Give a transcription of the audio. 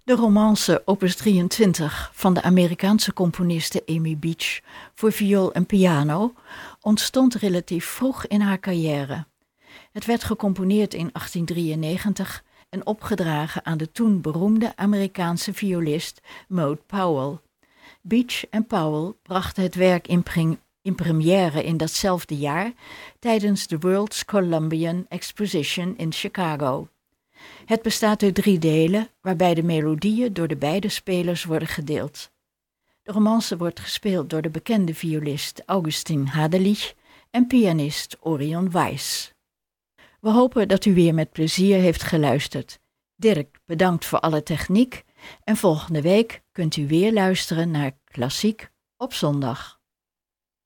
De romance opus 23 van de Amerikaanse componiste Amy Beach voor viool en piano ontstond relatief vroeg in haar carrière. Het werd gecomponeerd in 1893 en opgedragen aan de toen beroemde Amerikaanse violist Maud Powell. Beach en Powell brachten het werk in première in datzelfde jaar tijdens de World's Columbian Exposition in Chicago. Het bestaat uit 3 delen, waarbij de melodieën door de beide spelers worden gedeeld. De romance wordt gespeeld door de bekende violist Augustin Hadelich en pianist Orion Weiss. We hopen dat u weer met plezier heeft geluisterd. Dirk, bedankt voor alle techniek en volgende week kunt u weer luisteren naar Klassiek op zondag.